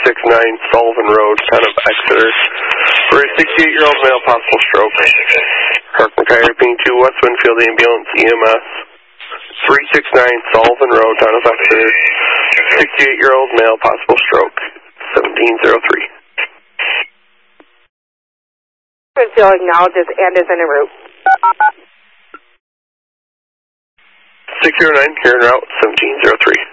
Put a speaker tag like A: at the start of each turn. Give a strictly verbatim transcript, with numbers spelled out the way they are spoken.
A: sixty-nine Sullivan Road, town of Exeter, for a sixty-eight-year-old male, possible stroke. Kirk McKay, repeating to West Winfield Ambulance E M S, three sixty-nine Sullivan Road, town of Exeter, sixty-eight-year-old male, possible stroke, seventeen oh three.
B: Winfield acknowledges and is en route.
A: six oh nine, here en route, seventeen oh three.